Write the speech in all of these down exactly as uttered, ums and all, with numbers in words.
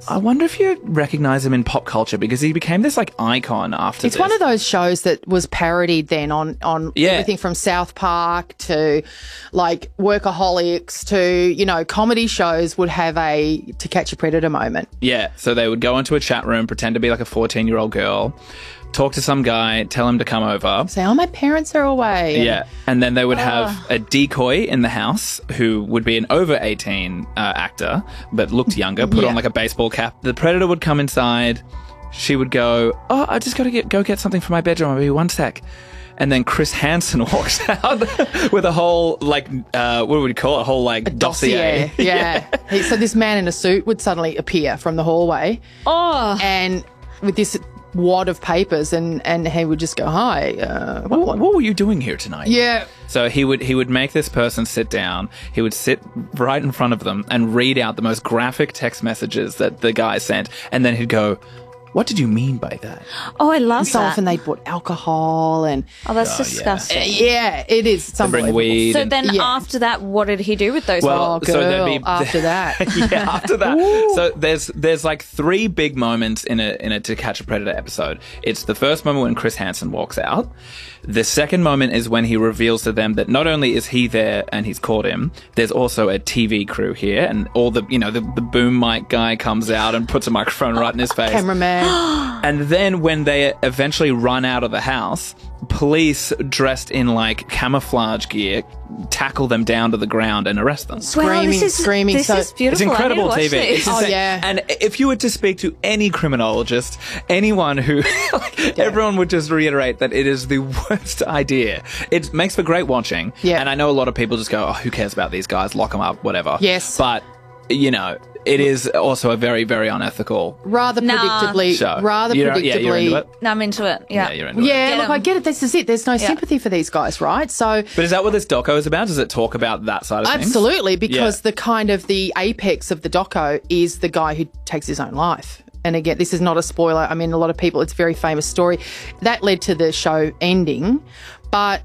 I wonder if you recognise him in pop culture because he became this like icon after It's this. one of those shows that was parodied then on, on Yeah. everything from South Park to like Workaholics to, you know, comedy shows would have a To Catch a Predator moment. Yeah, so they would go into a chat room, pretend to be like a fourteen-year-old girl, talk to some guy, tell him to come over. Say, oh, my parents are away. Yeah, and then they would have a decoy in the house who would be an over eighteen uh, actor, but looked younger, put Yeah. on like a baseball cap. The predator would come inside. She would go, oh, I just got to get go get something from my bedroom. I'll be one sec. And then Chris Hansen walks out with a whole, like, uh, what would we call it? A whole, like, dossier. Dossier, yeah. He- so this man in a suit would suddenly appear from the hallway. Oh. And with this wad of papers, and, and he would just go, hi. Uh, what, What, what were you doing here tonight? Yeah. So he would he would make this person sit down. He would sit right in front of them and read out the most graphic text messages that the guy sent, and then he'd go, "What did you mean by that?" Oh, I love So that. often they bought alcohol and... Oh, that's Oh, yeah. disgusting. Yeah, it is. It's They bring unbelievable. weed. So and- then Yeah. after that, what did he do with those? Well, Oh, so there'd girl, be- after that. yeah, after that. So there's there's like three big moments in a in a To Catch a Predator episode. It's the first moment when Chris Hansen walks out. The second moment is when he reveals to them that not only is he there and he's caught him, there's also a T V crew here, and all the you know the, the boom mic guy comes out and puts a microphone right in his face. Cameraman. And then when they eventually run out of the house, police dressed in like camouflage gear tackle them down to the ground and arrest them. Wow, Screaming, this is, screaming. This So- is beautiful. It's incredible I need T to V. watch It's this. Oh, insane. yeah. And if you were to speak to any criminologist, anyone who, like, everyone would just reiterate that it is the worst idea. It makes for great watching. Yeah. And I know a lot of people just go, oh, who cares about these guys? Lock them up, whatever. Yes. But, you know, it is also a very, very unethical Rather Nah. predictably. show. Rather You don't- yeah, you're into predictably. it? No, I'm into it. Yeah. Yeah, you're into it. Yeah, Get look, 'em. I get it. This is it. There's no sympathy for these guys, right? So But is that what this doco is about? Does it talk about that side of things? absolutely, because Yeah. the kind of the apex of the doco is the guy who takes his own life. And again, this is not a spoiler. I mean, a lot of people, it's a very famous story. That led to the show ending. But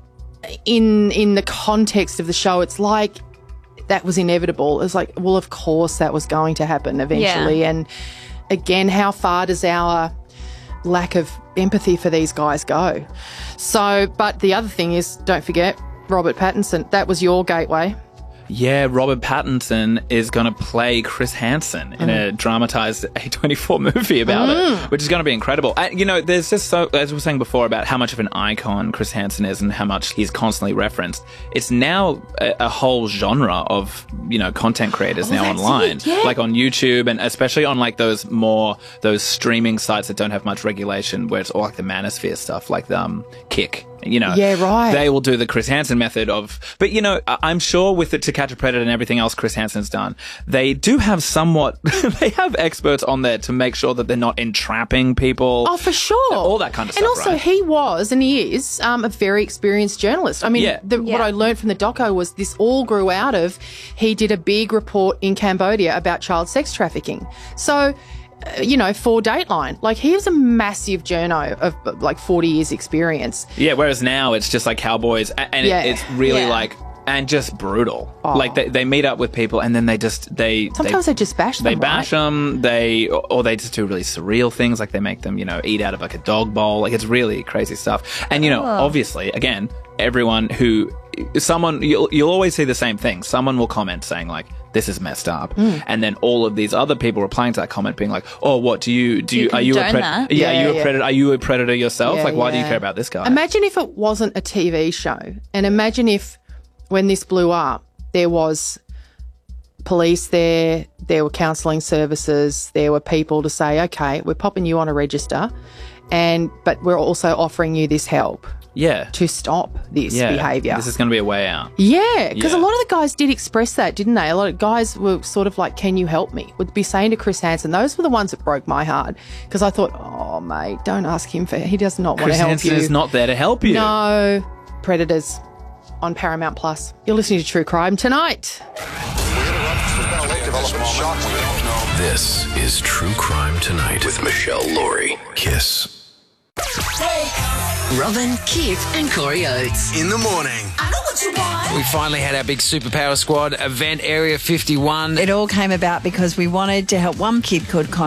in in the context of the show, it's like that was inevitable. It's like, well, of course that was going to happen eventually. Yeah. And again, how far does our lack of empathy for these guys go? So, but the other thing is, don't forget, Robert Pattinson, that was your gateway. Yeah, Robert Pattinson is going to play Chris Hansen in a dramatized A twenty-four movie about it, which is going to be incredible. And, you know, there's just so, as we were saying before, about how much of an icon Chris Hansen is and how much he's constantly referenced. It's now a, a whole genre of, you know, content creators now that's online, it, yeah. like on YouTube and especially on like those more, those streaming sites that don't have much regulation where it's all like the manosphere stuff, like the, um, Kick. You know, Yeah, right. They will do the Chris Hansen method of, but you know, I- I'm sure with the To Catch a Predator and everything else Chris Hansen's done, they do have somewhat, they have experts on there to make sure that they're not entrapping people. Oh, for sure. All that kind of and stuff, also, right? he was, and he is, um, a very experienced journalist. I mean, Yeah. the, what Yeah. I learned from the doco was this all grew out of, he did a big report in Cambodia about child sex trafficking. So, uh, you know, for Dateline, like, he was a massive journo of, uh, like, forty years experience. Yeah, whereas now it's just like cowboys, a- and Yeah. it, it's really Yeah. like, and just brutal. Like they, they meet up with people and then they just they Sometimes they, they just bash them, they bash right? them. They or they just do really surreal things, like they make them, you know, eat out of like a dog bowl. Like it's really crazy stuff. And you know, obviously, again, everyone who someone you'll you'll always see the same thing. Someone will comment saying like, "This is messed up," Hmm. and then all of these other people replying to that comment being like, "Oh, what do you do? You, you are you a condone predator? that? Yeah, Yeah, are you yeah. a predator? Are you a predator yourself? Yeah, like, why do you yeah. care about this guy?" Imagine if it wasn't a T V show, and imagine if when this blew up, there was police there, there were counselling services, there were people to say, okay, we're popping you on a register, and but we're also offering you this help yeah, to stop this yeah, behaviour. This is going to be a way out. Yeah, because Yeah. a lot of the guys did express that, didn't they? A lot of guys were sort of like, can you help me? Would be saying to Chris Hansen, those were the ones that broke my heart, because I thought, oh, mate, don't ask him for, he does not want to Chris help Hansen you. is not there to help you. No, Predators on Paramount Plus. You're listening to True Crime tonight. This is True Crime Tonight with Michelle Laurie. Kiss. Robin, Kip, and Corey Oates. In the morning. I know what you want. We finally had our big Superpower Squad event, Area fifty-one. It all came about because we wanted to help one kid called Con